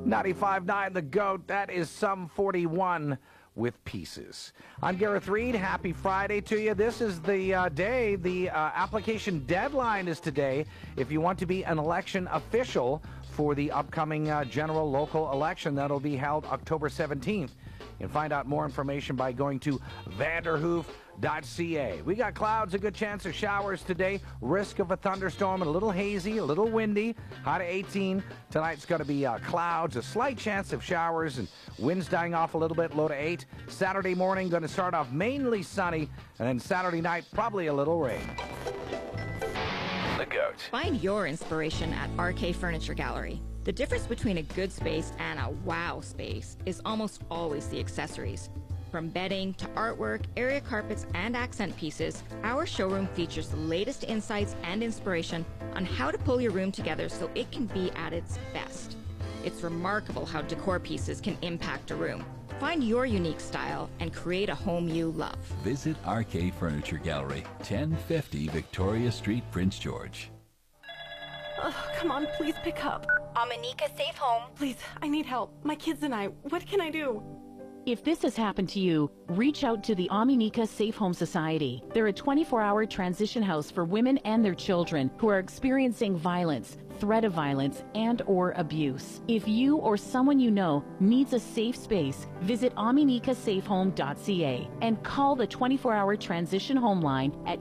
95.9 The GOAT. That is Sum 41 with Pieces. I'm Gareth Reed. Happy Friday to you. This is the day. The application deadline is today. If you want to be an election official for the upcoming general local election, that'll be held October 17th. You can find out more information by going to vanderhoof.ca. We got clouds, a good chance of showers today, risk of a thunderstorm, and a little hazy, a little windy, high to 18. Tonight's going to be clouds, a slight chance of showers, and winds dying off a little bit, low to 8. Saturday morning going to start off mainly sunny, and then Saturday night, probably a little rain. The GOAT. Find your inspiration at RK Furniture Gallery. The difference between a good space and a wow space is almost always the accessories. From bedding to artwork, area carpets, and accent pieces, our showroom features the latest insights and inspiration on how to pull your room together so it can be at its best. It's remarkable how decor pieces can impact a room. Find your unique style and create a home you love. Visit RK Furniture Gallery, 1050 Victoria Street, Prince George. Oh, come on, please pick up. Amanika Safe Home. Please, I need help. My kids and I. What can I do? If this has happened to you, reach out to the Amanika Safe Home Society. They're a 24-hour transition house for women and their children who are experiencing violence, threat of violence, and or abuse. If you or someone you know needs a safe space, visit AmanikaSafeHome.ca and call the 24-hour transition home line at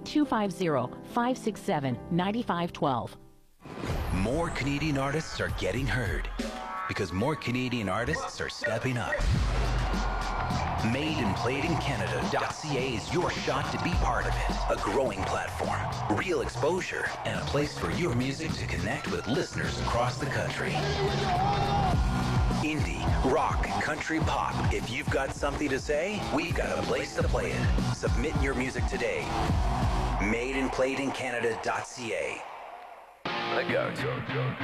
250-567-9512. More Canadian artists are getting heard because more Canadian artists are stepping up. MadeandPlayedInCanada.ca is your shot to be part of it. A growing platform, real exposure, and a place for your music to connect with listeners across the country. Indie, rock, country, pop. If you've got something to say, we've got a place to play it. Submit your music today. MadeandPlayedInCanada.ca. The GOAT.